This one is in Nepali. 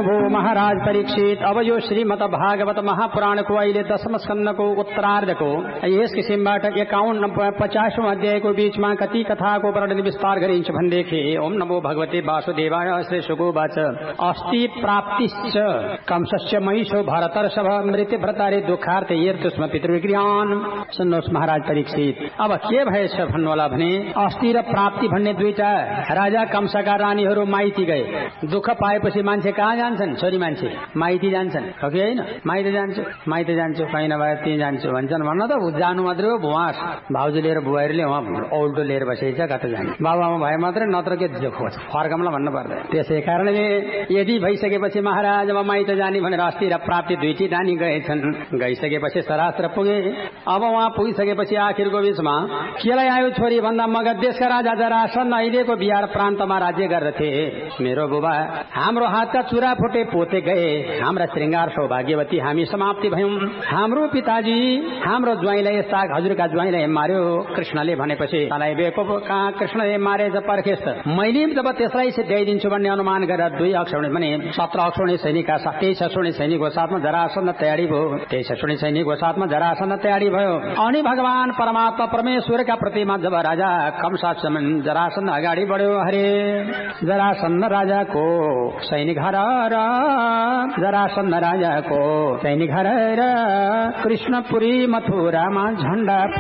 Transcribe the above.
सुन्नुभयो महाराज परीक्षित। अब यो श्रीमद् भागवत महापुराण को अहिले 10औं स्कन्धको उत्तरार्धको यस किसिमबाट 51-50औं अध्यायको बीचमा कति कथाको वर्णन विस्तार गरिन्छ भनेदेखि ओम नमो भगवते वासुदेवाय। श्री शुकोवाच अस्ति प्राप्तिश्च कंसस्य महिषो भरतर्षभ मृत्य भ्रतारे दुःखार्थे येर्तुस्म पितृगृहान। सुन्नुहोस् महाराज परीक्षित, अब के भएछ भन्नुहोला भने अस्ति र प्राप्ति भन्ने दुईटा राजा कंसका रानीहरू माइती गए। दुःख पाएपछि मान्छे कहाँ जान्छन्? छोरी मान्छे माइती जान्छन्, हो कि होइन? माइती जान्छु कहीँ नभए त्यहीँ जान्छु भन्छन्। भन्न त जानु मात्रै हो, भुवास भाउजू लिएर बुहारीले उहाँ औल्टो लिएर बसेछ कता जाने, बाबामा भए मात्रै, नत्र के फर्कमला भन्नु पर्दैन। त्यसै कारणले यदि भइसकेपछि महाराज अब माइत जाने भनेर अस्ति र प्राप्ति दुईटी रानी गएछन्। गइसकेपछि सरास्त्र पुगे। अब उहाँ पुगिसकेपछि आखिरको बीचमा केलाई आयो छोरी भन्दा मगध देशका राजा जरासन्ध अहिलेको बिहार प्रान्तमा राज्य गर्दथे। मेरो बुबा हाम्रो हातका चुरा फुटे पोते गए, हाम्रा श्रृंगार सौभाग्यवती हामी समाप्ति भयौं। हाम्रो पिताजी हाम्रो ज्वाइँलाई साग हजुरका ज्वाइँलाई मार्यो कृष्णले भनेपछि तलाई बेको कहाँ कृष्णले मारे जब पर्खेस त मैले जब त्यसलाई सिद्ध्याइदिन्छु भन्ने अनुमान गरेर 2 अक्षौणी भने 17 अक्षौणी सैनिकका 23 अक्षौणी सैनिकको साथमा जरासन्ध तयारी भयो। 23 अक्षौणी सैनिकको साथमा जरासन्ध तयारी भयो। अनि भगवान परमात्मा परमेश्वरका प्रतिमा जब राजा कंसासम्म जरासन्ध अगाडि बढ्यो। हरे जरासन्ध राजाको सैनिक हराएर, जरासन्ध राजाको सैनिक हराएर कृष्णपुरी मथुरामा झण्डा